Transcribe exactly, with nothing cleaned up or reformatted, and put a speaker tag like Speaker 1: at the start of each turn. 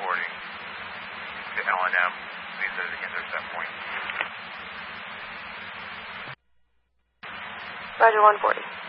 Speaker 1: reporting to L N M. These are the intercept points.
Speaker 2: Roger, one forty.